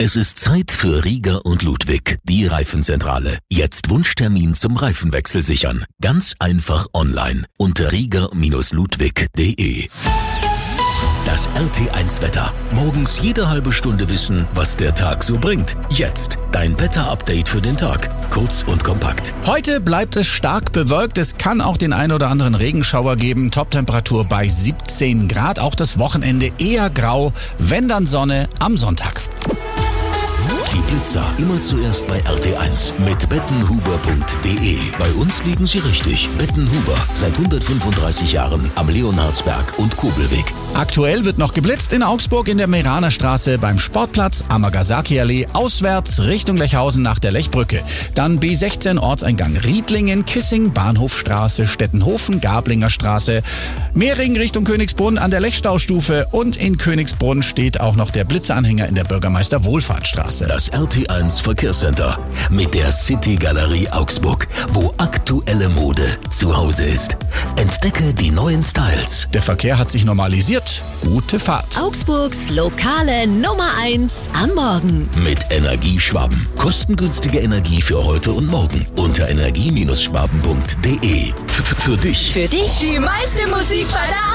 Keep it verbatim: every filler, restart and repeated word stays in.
Es ist Zeit für Rieger und Ludwig, die Reifenzentrale. Jetzt Wunschtermin zum Reifenwechsel sichern. Ganz einfach online unter rieger Ludwig punkt de. Das R T eins Wetter. Morgens jede halbe Stunde wissen, was der Tag so bringt. Jetzt dein Wetter-Update für den Tag. Kurz und kompakt. Heute bleibt es stark bewölkt. Es kann auch den ein oder anderen Regenschauer geben. Toptemperatur bei siebzehn Grad. Auch das Wochenende eher grau. Wenn dann Sonne am Sonntag. Die Blitzer immer zuerst bei R T eins mit bettenhuber punkt de. Bei uns liegen sie richtig. Bettenhuber, seit hundertfünfunddreißig Jahren am Leonhardsberg und Kobelweg. Aktuell wird noch geblitzt in Augsburg in der Meranerstraße beim Sportplatz, Amagasaki-Allee, auswärts Richtung Lechhausen nach der Lechbrücke. Dann B sechzehn Ortseingang Riedlingen, Kissing, Bahnhofstraße, Stettenhofen, Gablinger Straße, Mehring Richtung Königsbrunn an der Lechstaustufe und in Königsbrunn steht auch noch der Blitzeranhänger in der Bürgermeister-Wohlfahrtstraße. Das R T eins Verkehrscenter mit der City Galerie Augsburg, wo aktuelle Mode zu Hause ist. Entdecke die neuen Styles. Der Verkehr hat sich normalisiert. Gute Fahrt. Augsburgs lokale Nummer eins am Morgen. Mit Energieschwaben. Kostengünstige Energie für heute und morgen. Unter energie Bindestrich schwaben punkt de. F- Für dich. Für dich die meiste Musik bei der